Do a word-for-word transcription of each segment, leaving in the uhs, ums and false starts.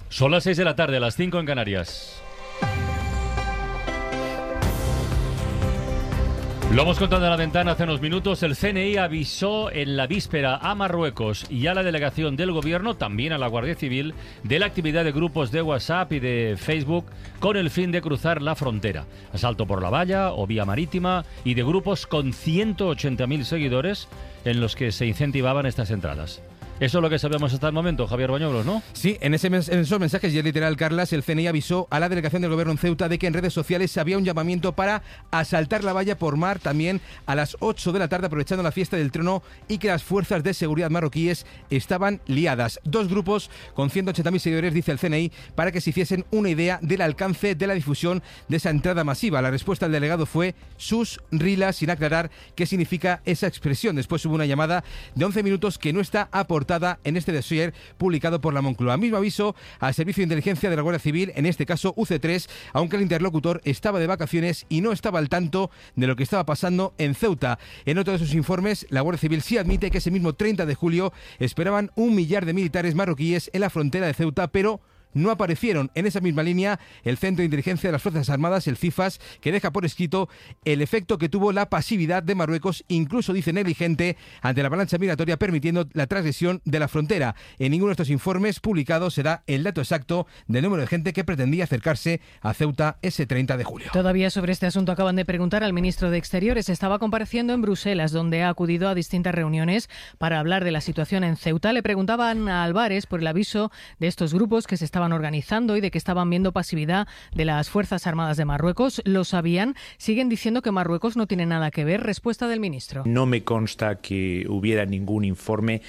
Son las seis de la tarde, las cinco en Canarias. Lo hemos contado en la ventana hace unos minutos. El C N I avisó en la víspera a Marruecos y a la delegación del gobierno, también a la Guardia Civil, de la actividad de grupos de WhatsApp y de Facebook con el fin de cruzar la frontera. Asalto por la valla o vía marítima y de grupos con ciento ochenta mil seguidores en los que se incentivaban estas entradas. Eso es lo que sabemos hasta el momento, Javier Bañoblos, ¿no? Sí, en, ese, en esos mensajes, y es literal, Carlas, el C N I avisó a la delegación del gobierno en Ceuta de que en redes sociales había un llamamiento para asaltar la valla por mar también a las ocho de la tarde, aprovechando la fiesta del trono, y que las fuerzas de seguridad marroquíes estaban liadas. Dos grupos con ciento ochenta mil seguidores, dice el C N I, para que se hiciesen una idea del alcance de la difusión de esa entrada masiva. La respuesta del delegado fue sus rilas, sin aclarar qué significa esa expresión. Después hubo una llamada de once minutos que no está aportada en este dossier publicado por la Moncloa. Mismo aviso al Servicio de Inteligencia de la Guardia Civil, en este caso U C tres, aunque el interlocutor estaba de vacaciones y no estaba al tanto de lo que estaba pasando en Ceuta. En otro de sus informes, la Guardia Civil sí admite que ese mismo treinta de julio esperaban un millar de militares marroquíes en la frontera de Ceuta, pero no aparecieron. En esa misma línea, el Centro de Inteligencia de las Fuerzas Armadas, el CIFAS, que deja por escrito el efecto que tuvo la pasividad de Marruecos, incluso dice negligente, ante la avalancha migratoria, permitiendo la transgresión de la frontera. En ninguno de estos informes publicados se da el dato exacto del número de gente que pretendía acercarse a Ceuta ese treinta de julio. Todavía sobre este asunto acaban de preguntar al ministro de Exteriores. Estaba compareciendo en Bruselas, donde ha acudido a distintas reuniones para hablar de la situación en Ceuta. Le preguntaban a Álvarez por el aviso de estos grupos que se estaban organizando y de que estaban viendo pasividad de las Fuerzas Armadas de Marruecos. ¿Lo sabían? Siguen diciendo que Marruecos no tiene nada que ver. Respuesta del ministro. No me consta que hubiera ningún informe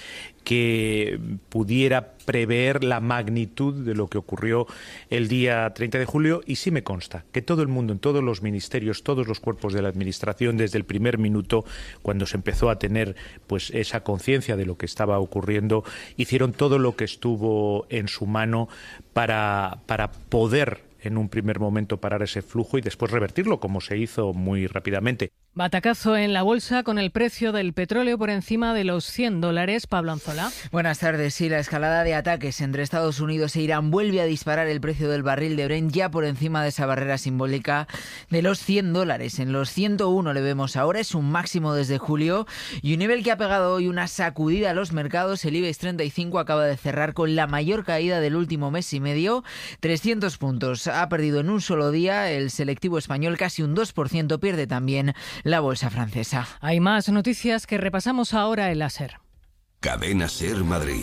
que pudiera prever la magnitud de lo que ocurrió el día treinta de julio, y sí me consta que todo el mundo, en todos los ministerios, todos los cuerpos de la administración, desde el primer minuto, cuando se empezó a tener pues esa conciencia de lo que estaba ocurriendo, hicieron todo lo que estuvo en su mano para, para poder en un primer momento parar ese flujo y después revertirlo, como se hizo muy rápidamente. Batacazo en la bolsa con el precio del petróleo por encima de los cien dólares. Pablo Anzola. Buenas tardes. Sí, la escalada de ataques entre Estados Unidos e Irán vuelve a disparar el precio del barril de Brent ya por encima de esa barrera simbólica de los cien dólares. En los ciento uno le vemos ahora, es un máximo desde julio y un nivel que ha pegado hoy una sacudida a los mercados. El IBEX treinta y cinco acaba de cerrar con la mayor caída del último mes y medio, trescientos puntos. Ha perdido en un solo día. El selectivo español casi un dos por ciento, pierde también la bolsa francesa. Hay más noticias que repasamos ahora en la SER. Cadena SER Madrid.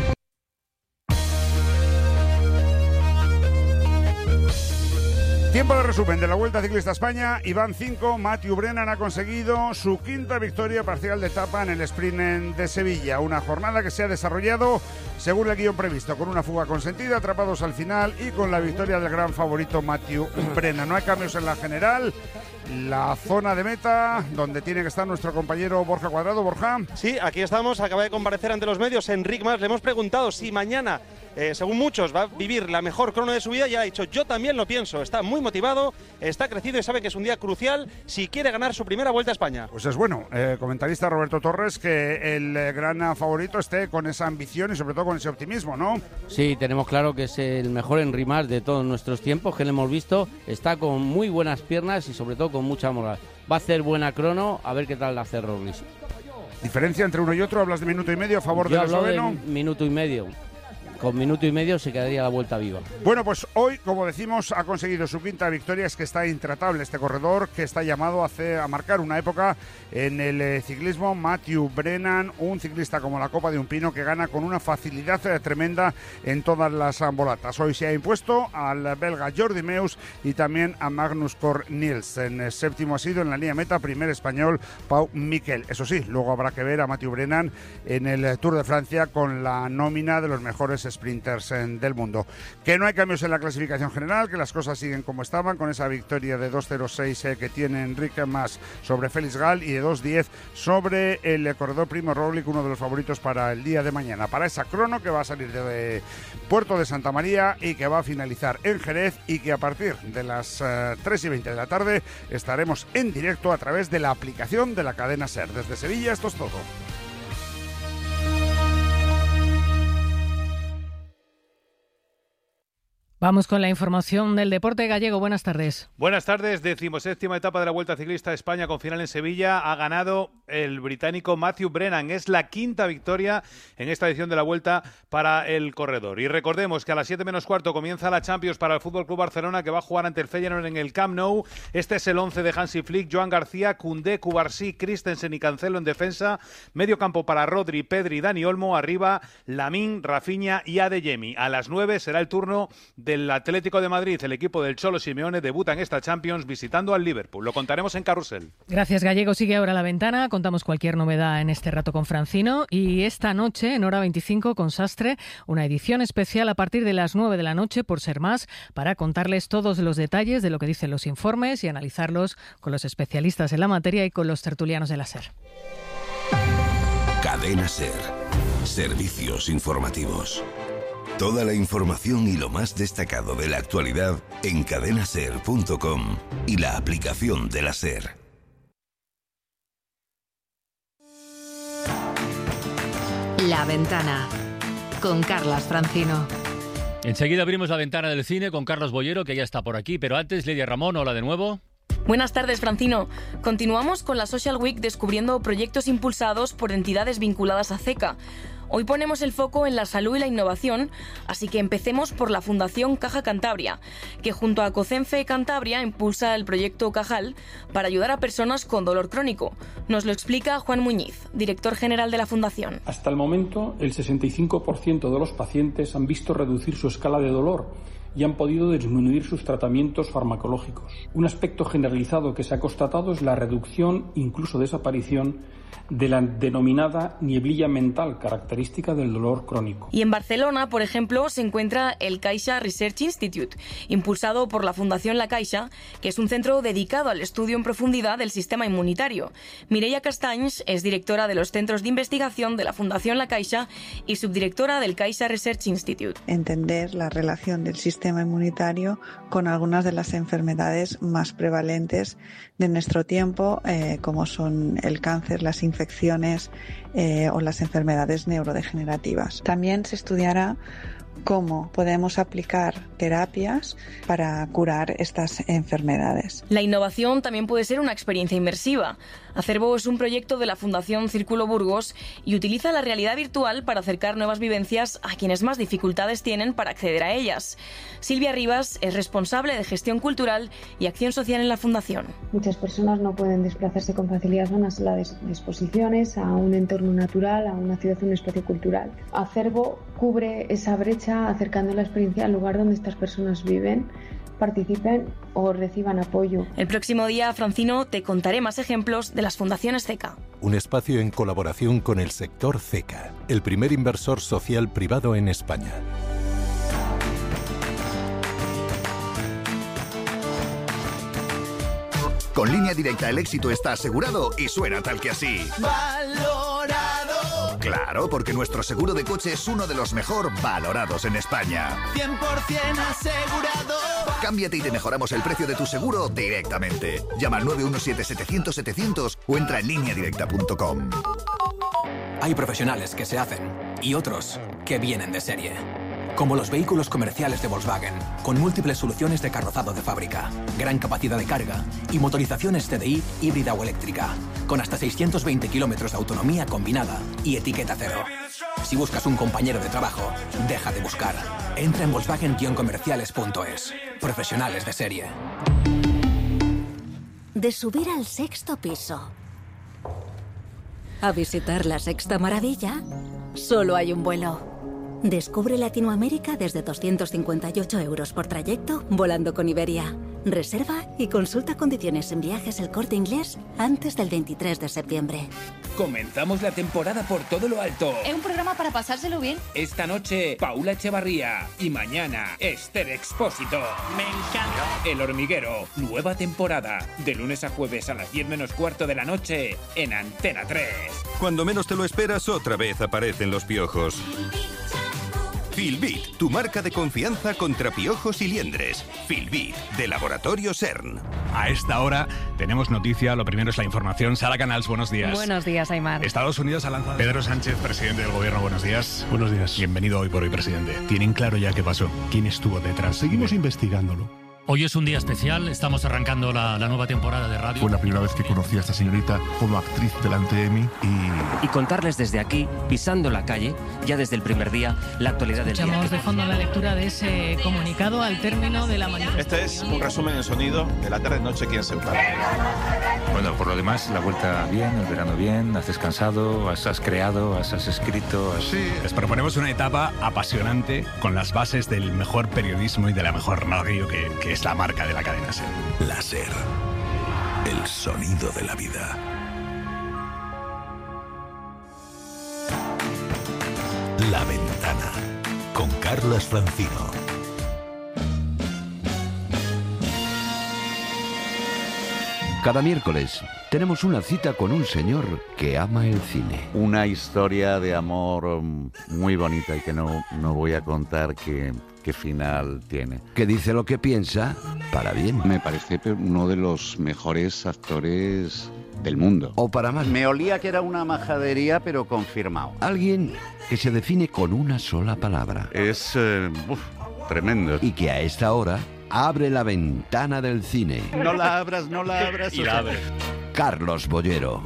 Tiempo de resumen de la Vuelta Ciclista a España. Iván cinco, Matthew Brennan ha conseguido su quinta victoria parcial de etapa en el sprint de Sevilla. Una jornada que se ha desarrollado según el guión previsto, con una fuga consentida, atrapados al final y con la victoria del gran favorito Matthew Brennan. No hay cambios en la general. La zona de meta, donde tiene que estar nuestro compañero Borja Cuadrado. Borja. Sí, aquí estamos, acaba de comparecer ante los medios Enric Mas. Le hemos preguntado si mañana, eh, según muchos, va a vivir la mejor crono de su vida, y ha dicho: yo también lo pienso. Está muy motivado, está crecido y sabe que es un día crucial si quiere ganar su primera Vuelta a España. Pues es bueno, eh, comentarista Roberto Torres, que el eh, gran favorito esté con esa ambición y sobre todo con ese optimismo, ¿no? Sí, tenemos claro que es el mejor Enric Mas de todos nuestros tiempos, que lo hemos visto. Está con muy buenas piernas y sobre todo con mucha moral. Va a hacer buena crono, a ver qué tal la hace Roglic. ¿Diferencia entre uno y otro? ¿Hablas de minuto y medio a favor del esloveno? De minuto y medio. Con minuto y medio se quedaría la Vuelta viva. Bueno, pues hoy, como decimos, ha conseguido su quinta victoria. Es que está intratable este corredor, que está llamado a, hacer, a marcar una época en el eh, ciclismo. Matthew Brennan, un ciclista como la copa de un pino, que gana con una facilidad eh, tremenda en todas las ambolatas. Hoy se ha impuesto al belga Jordi Meus y también a Magnus Cort Nielsen. El séptimo ha sido en la línea meta, primer español, Pau Miquel. Eso sí, luego habrá que ver a Matthew Brennan en el Tour de Francia con la nómina de los mejores sprinters del mundo. Que no hay cambios en la clasificación general, que las cosas siguen como estaban, con esa victoria de dos cero seis eh, que tiene Enric Mas sobre Félix Gal y de dos diez sobre el corredor Primo Roglic, uno de los favoritos para el día de mañana, para esa crono que va a salir de Puerto de Santa María y que va a finalizar en Jerez, y que a partir de las uh, tres y veinte de la tarde estaremos en directo a través de la aplicación de la cadena SER. Desde Sevilla, esto es todo. Vamos con la información del deporte gallego. Buenas tardes. Buenas tardes. Decimoséptima etapa de la Vuelta Ciclista a España con final en Sevilla. Ha ganado el británico Matthew Brennan. Es la quinta victoria en esta edición de la Vuelta para el corredor. Y recordemos que a las siete menos cuarto comienza la Champions para el F C Barcelona, que va a jugar ante el Feyenoord en el Camp Nou. Este es el once de Hansi Flick: Joan García, Koundé, Cubarsí, Christensen y Cancelo en defensa. Medio campo para Rodri, Pedri y Dani Olmo. Arriba Lamine, Rafinha y Adeyemi. A las nueve será el turno del Atlético de Madrid. El equipo del Cholo Simeone debuta en esta Champions visitando al Liverpool. Lo contaremos en Carrusel. Gracias, Gallego. Sigue ahora La Ventana. Contamos cualquier novedad en este rato con Francino. Y esta noche, en hora veinticinco, con Sastre, una edición especial a partir de las nueve de la noche, por ser más, para contarles todos los detalles de lo que dicen los informes y analizarlos con los especialistas en la materia y con los tertulianos de la SER. Cadena SER. Servicios informativos. Toda la información y lo más destacado de la actualidad en cadena ser punto com y la aplicación de la SER. La Ventana, con Carlas Francino. Enseguida abrimos la ventana del cine con Carlos Boyero, que ya está por aquí, pero antes, Lidia Ramón, hola de nuevo. Buenas tardes, Francino. Continuamos con la Social Week descubriendo proyectos impulsados por entidades vinculadas a CECA. Hoy ponemos el foco en la salud y la innovación, así que empecemos por la Fundación Caja Cantabria, que junto a COCENFE Cantabria impulsa el proyecto Cajal para ayudar a personas con dolor crónico. Nos lo explica Juan Muñiz, director general de la Fundación. Hasta el momento, el sesenta y cinco por ciento de los pacientes han visto reducir su escala de dolor y han podido disminuir sus tratamientos farmacológicos. Un aspecto generalizado que se ha constatado es la reducción, incluso desaparición, de la denominada nieblilla mental, característica del dolor crónico. Y en Barcelona, por ejemplo, se encuentra el Caixa Research Institute, impulsado por la Fundación La Caixa, que es un centro dedicado al estudio en profundidad del sistema inmunitario. Mireia Castanys es directora de los centros de investigación de la Fundación La Caixa y subdirectora del Caixa Research Institute. Entender la relación del sistema inmunitario con algunas de las enfermedades más prevalentes de nuestro tiempo, eh, como son el cáncer, las infecciones eh, o las enfermedades neurodegenerativas. También se estudiará cómo podemos aplicar terapias para curar estas enfermedades. La innovación también puede ser una experiencia inmersiva. Acervo es un proyecto de la Fundación Círculo Burgos y utiliza la realidad virtual para acercar nuevas vivencias a quienes más dificultades tienen para acceder a ellas. Silvia Rivas es responsable de gestión cultural y acción social en la Fundación. Muchas personas no pueden desplazarse con facilidad a una sala de exposiciones, a un entorno natural, a una ciudad, a un espacio cultural. Acervo cubre esa brecha acercando la experiencia al lugar donde estas personas viven, participen o reciban apoyo. El próximo día, Francino, te contaré más ejemplos de las fundaciones CECA. Un espacio en colaboración con el sector CECA, el primer inversor social privado en España. Con Línea Directa el éxito está asegurado y suena tal que así. ¡Valorado! Claro, porque nuestro seguro de coche es uno de los mejor valorados en España. cien por ciento asegurado. Cámbiate y te mejoramos el precio de tu seguro directamente. Llama al nueve uno siete, setecientos, setecientos o entra en línea directa punto com. Hay profesionales que se hacen y otros que vienen de serie. Como los vehículos comerciales de Volkswagen, con múltiples soluciones de carrozado de fábrica, gran capacidad de carga y motorizaciones C D I híbrida o eléctrica, con hasta seiscientos veinte kilómetros de autonomía combinada y etiqueta cero. Si buscas un compañero de trabajo, deja de buscar. Entra en volkswagen guion comerciales punto es. Profesionales de serie. De subir al sexto piso a visitar la sexta maravilla, solo hay un vuelo. Descubre Latinoamérica desde doscientos cincuenta y ocho euros por trayecto volando con Iberia. Reserva y consulta condiciones en Viajes El Corte Inglés antes del veintitrés de septiembre. Comenzamos la temporada por todo lo alto. Es un programa para pasárselo bien. Esta noche, Paula Echevarría. Y mañana, Esther Expósito. Me encanta. El Hormiguero. Nueva temporada. De lunes a jueves a las diez menos cuarto de la noche en Antena tres. Cuando menos te lo esperas, otra vez aparecen los piojos. Filbit, tu marca de confianza contra piojos y liendres. Filbit, de Laboratorio CERN. A esta hora tenemos noticia. Lo primero es la información. Sara Canals, buenos días. Buenos días, Aymar. Estados Unidos ha lanzado... Pedro Sánchez, presidente del gobierno, buenos días. Buenos días. Bienvenido hoy por hoy, presidente. ¿Tienen claro ya qué pasó? ¿Quién estuvo detrás? Seguimos investigándolo. Hoy es un día especial, estamos arrancando la, la nueva temporada de radio. Fue la primera vez que conocí a esta señorita como actriz delante de mí y... Y contarles desde aquí, pisando la calle, ya desde el primer día, la actualidad del día. Escuchamos de fondo la lectura de ese comunicado al término de la manifestación. Este es un resumen en sonido de la tarde-noche aquí en Ceuta. Bueno, por lo demás, la vuelta bien, el verano bien, has descansado, has, has creado, has, has escrito... Has... Sí, les proponemos una etapa apasionante con las bases del mejor periodismo y de la mejor radio que... que es la marca de la cadena SER. La SER, el sonido de la vida. La Ventana, con Carlas Francino. Cada miércoles tenemos una cita con un señor que ama el cine. Una historia de amor muy bonita y que no, no voy a contar qué, qué final tiene. Que dice lo que piensa para bien. Me parece uno de los mejores actores del mundo. O para mal. Me olía que era una majadería, pero confirmado. Alguien que se define con una sola palabra. Es eh, uf, tremendo. Y que a esta hora abre la ventana del cine. No la abras, no la abras. Y la abre. Carlos Bollero.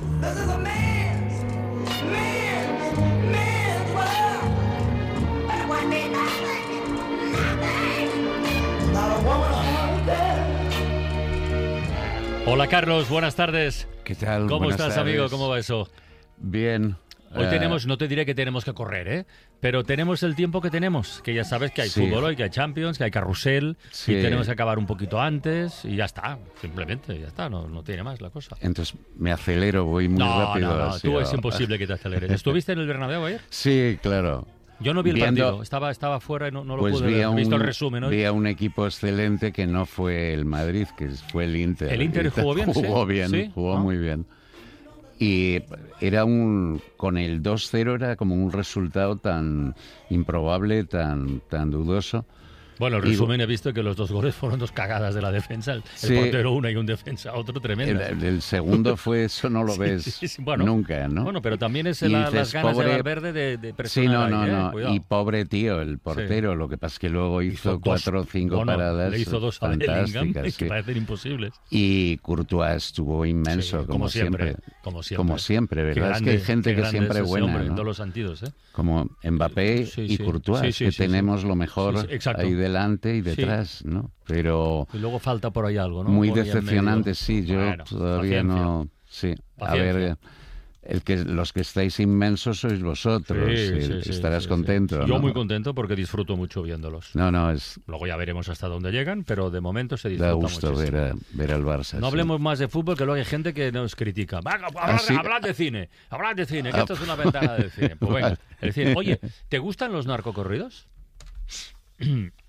Hola Carlos, buenas tardes. ¿Qué tal? ¿Cómo Buenas estás, tardes. amigo? ¿Cómo va eso? Bien. Hoy Uh, tenemos, no te diré que tenemos que correr, ¿eh? Pero tenemos el tiempo que tenemos, que ya sabes que hay Sí. fútbol hoy, que hay Champions, que hay carrusel, Sí. y tenemos que acabar un poquito antes, y ya está, simplemente, ya está, no, no tiene más la cosa. Entonces me acelero, voy muy no, rápido. no, no, así, tú es oh. imposible que te aceleres. ¿Estuviste en el Bernabéu ayer? Sí, claro. Yo no vi el Viendo- partido, estaba, estaba fuera y no, no lo Pues pude vi ver. a He visto un- el resumen hoy. Vi a un equipo excelente que no fue el Madrid, que fue el Inter. ¿El Inter jugó bien? Jugó ¿Sí? bien, ¿Sí? jugó Ah. muy bien. Y era un... Con el dos cero era como un resultado tan improbable, tan, tan dudoso. Bueno, el Y- resumen he visto que los dos goles fueron dos cagadas de la defensa. El, el Sí. portero una y un defensa otro, tremendo. El, el segundo fue, eso no lo Sí, ves sí, sí, bueno. nunca, ¿no? Bueno, pero también es Y la- dices, las ganas pobre- de Valverde de, de Sí, presionar no, no, ahí, ¿eh? no. Cuidado. Y pobre tío, el portero. Lo que pasa es que luego hizo, Hizo dos- cuatro o cinco bueno, paradas le hizo dos a Bellingham, fantásticas. que sí. parecen imposibles. Y Courtois estuvo inmenso, Sí, como, como siempre, siempre. como siempre. Como siempre, Qué ¿verdad? grande, es que hay gente qué que grande siempre es es ese buena, hombre en ¿no? todos los sentidos, ¿eh? Como Mbappé Sí, y sí. Courtois, Sí, sí, que sí, sí. tenemos lo mejor Sí, sí, exacto. ahí delante y Sí. detrás, ¿no? Pero Y luego falta por ahí algo, ¿no? muy Por ahí en decepcionante, medio. sí. Yo Bueno, todavía paciencia. no... Sí, a Paciencia. ver... El que, los que estáis inmensos sois vosotros. Sí, el- sí, sí, estarás sí, contento, sí. Yo ¿no? muy contento porque disfruto mucho viéndolos. No, no, es... Luego ya veremos hasta dónde llegan, pero de momento se disfruta Da gusto muchísimo. ver, a- ver al Barça. No sí. hablemos más de fútbol, que luego hay gente que nos critica. Venga, pues, hablad, ¿Ah, sí? hablad de cine, hablad de cine, que Ah, esto es una ventana del cine. Pues venga, el cine. Oye, ¿te gustan los narcocorridos?